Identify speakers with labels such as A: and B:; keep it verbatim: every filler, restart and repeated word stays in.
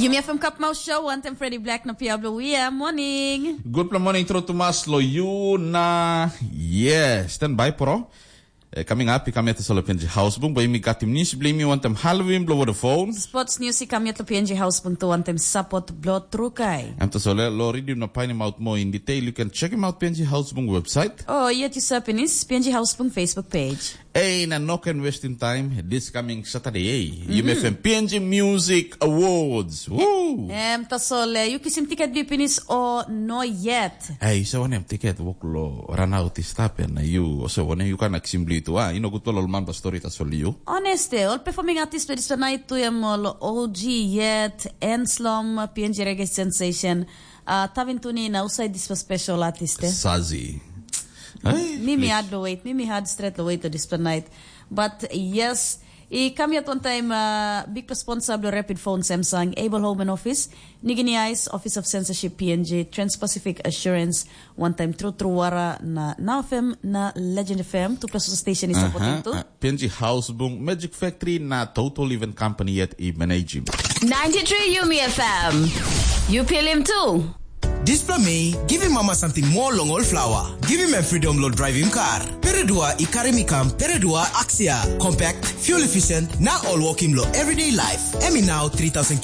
A: Yumi F M Kapmau Show, one time Freddie Black na Pablo William. Morning.
B: Good morning, Tro Tomas Loyu na yes, stand by pro. Eh, coming up, kami at sa P N G House Bung, by mi katim news, blame me one time Halloween, blow the phone.
A: Sports news si kami at P N G House Bung to one time support blow trukay.
B: Am to sole lo read you na find him out more in detail. You can check him out P N G House Bung website.
A: Oh, yet you sapinis P N G House Bung Facebook page.
B: Hey, na no can waste in time. This coming Saturday, eh? Mm-hmm. U M F M P N G Music Awards. Woo!
A: Em to sole, you kisim ticket bipinis o no yet.
B: Hey, so one ticket walk lo run out is tapen na you. So one you can simply to ah, ino gutol all man pa story ta soli you.
A: Honeste, all performing artist with this night to yam all O G yet, Enslom, P N G Reggae Sensation. Uh, tavin tuni na usay this for special artist. Eh?
B: Sazi.
A: Ay, Mimi had to wait. Mimi had straight to wait to this night. But yes, I kami at one time uh, big responsible Rapid Phone Samsung, Able Home and Office, Nigini Eyes, Office of Censorship P N G, Trans-Pacific Assurance, one time True True Wara na Now F M na Legend F M, two plus station is supporting to.
B: Uh, P N G House Bung, Magic Factory na Total Event Company yet i manage him.
C: ninety-three Yumi F M. You peel him too.
D: Display me, give him mama something more long old flower. Give him a freedom load driving car. Peredua Ikarimikam, Peredua Axia. Compact, fuel efficient, now all walking low everyday life. Emi now three thousand